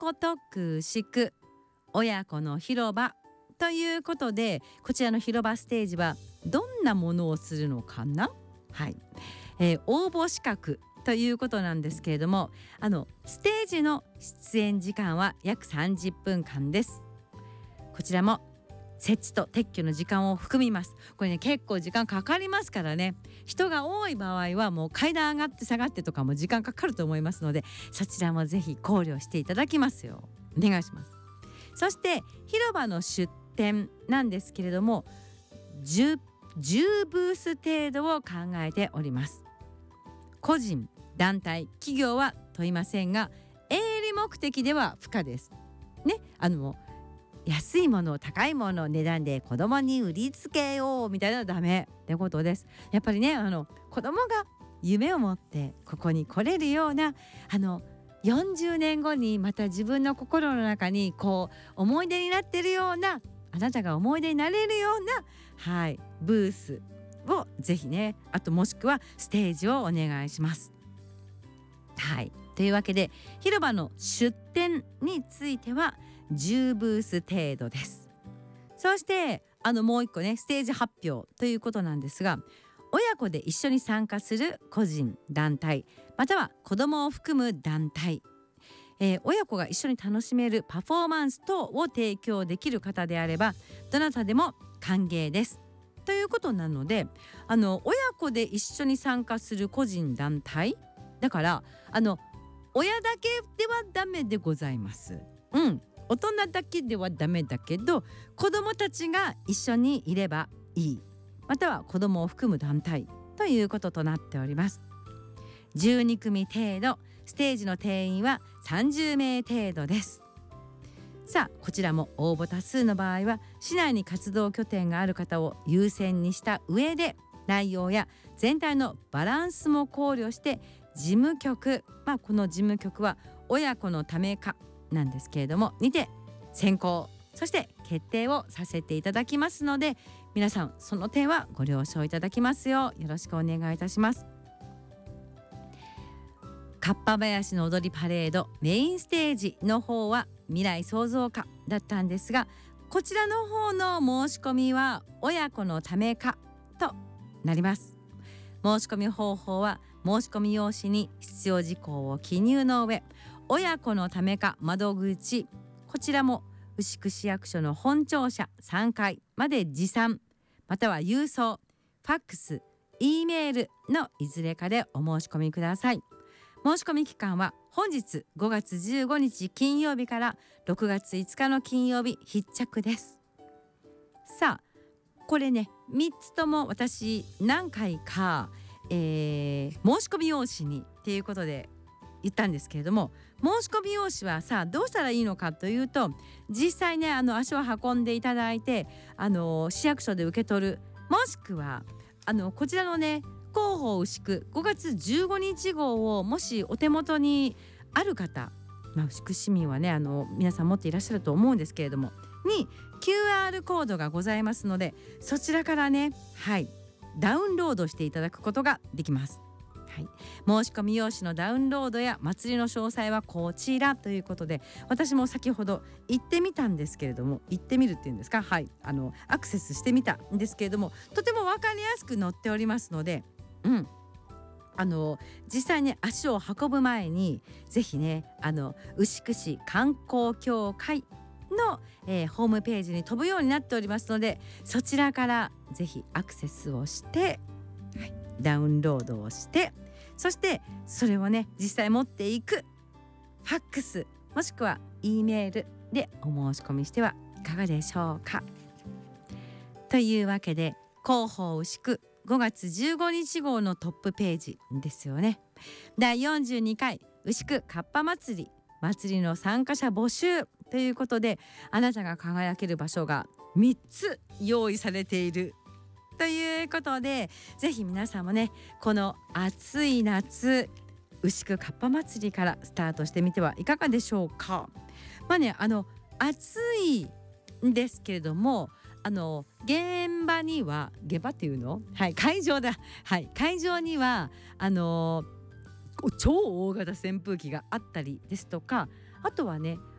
とくしく親子の広場ということで、こちらの広場ステージはどんなものをするのかな。はい、応募資格ということなんですけれども、ステージの出演時間は約30分間です。こちらも設置と撤去の時間を含みます。これね、結構時間かかりますからね。人が多い場合はもう階段上がって下がってとかも時間かかると思いますので、そちらもぜひ考慮していただきますようお願いします。そして広場の出店なんですけれども、10ブース程度を考えております。個人、団体、企業は問いませんが、営利目的では不可ですね。安いもの、高いもの値段で子供に売りつけようみたいなのはダメってことです。やっぱりね、子供が夢を持ってここに来れるような、40年後にまた自分の心の中にこう思い出になってるような、あなたが思い出になれるような、はい、ブースをぜひね、あともしくはステージをお願いします。はい、というわけで広場の出店については10ブース程度です。そしてもう一個ね、ステージ発表ということなんですが、親子で一緒に参加する個人、団体、または子どもを含む団体、親子が一緒に楽しめるパフォーマンス等を提供できる方であればどなたでも歓迎ですということなので、親子で一緒に参加する個人、団体だから、親だけではダメでございます。大人だけではダメだけど、子どもたちが一緒にいればいい、または子どもを含む団体ということとなっております。12組程度、ステージの定員は30名程度です。さあ、こちらも応募多数の場合は市内に活動拠点がある方を優先にした上で、内容や全体のバランスも考慮して事務局、この事務局は親子のためかなんですけれどもにて選考、そして決定をさせていただきますので、皆さんその点はご了承いただきますようよろしくお願いいたします。かっぱ林の踊りパレードメインステージの方は未来創造歌だったんですが、こちらの方の申し込みは親子のためかとなります。申し込み方法は申し込み用紙に必要事項を記入の上、親子のためか窓口、こちらも牛久市役所の本庁舎3階まで持参、または郵送、ファックス、Eメールのいずれかでお申し込みください。申し込み期間は本日5月15日金曜日から6月5日の金曜日必着です。さあ、これね、3つとも私何回か、申し込み用紙にっていうことで言ったんですけれども、申し込み用紙はさあどうしたらいいのかというと、実際ね、足を運んでいただいて市役所で受け取る、もしくはこちらのね、広報牛久5月15日号をもしお手元にある方、牛久市民はね、皆さん持っていらっしゃると思うんですけれどもに QR コードがございますので、そちらからね、ダウンロードしていただくことができます。申し込み用紙のダウンロードや祭りの詳細はこちらということで、私も先ほど行ってみたんですけれども、行ってみるっていうんですか、アクセスしてみたんですけれども、とても分かりやすく載っておりますので、実際に足を運ぶ前にぜひね、牛久市観光協会の、ホームページに飛ぶようになっておりますので、そちらからぜひアクセスをして、ダウンロードをして、そしてそれをね、実際持っていくファックスもしくは E メールでお申し込みしてはいかがでしょうか。というわけで、広報牛久5月15日号のトップページですよね。第42回牛久かっぱ祭りの参加者募集ということで、あなたが輝ける場所が3つ用意されているということで、ぜひ皆さんもね、この暑い夏、牛久かっぱ祭りからスタートしてみてはいかがでしょうか。暑いんですけれども、現場にはっていうの、会場だ、会場には超大型扇風機があったりですとか、あとはね、